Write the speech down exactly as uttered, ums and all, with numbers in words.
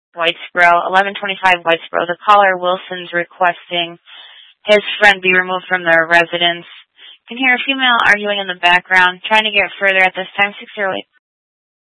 Whitesboro, eleven twenty-five Whitesboro. The caller, Wilson's, requesting his friend be removed from their residence. Can hear a female arguing in the background. Trying to get further at this time. six zero eight